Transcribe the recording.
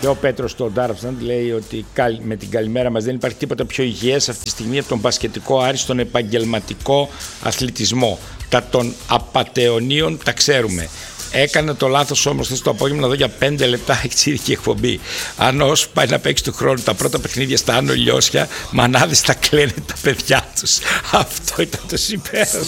Και ο Πέτρος στο Ντάρμσταντ λέει ότι με την καλημέρα μας δεν υπάρχει τίποτα πιο υγιές αυτή τη στιγμή από τον μπασκετικό Άρη στον επαγγελματικό αθλητισμό. Τα των απατεωνίων τα ξέρουμε. Έκανα το λάθος όμως χθες το απόγευμα να δω για 5 λεπτά εξήρικη εκπομπή. Αν όσο πάει να παίξει του χρόνου τα πρώτα παιχνίδια στα Άνω Λιώσια, μανάδες τα κλαίνε τα παιδιά τους. Αυτό ήταν το συμπέρασμα.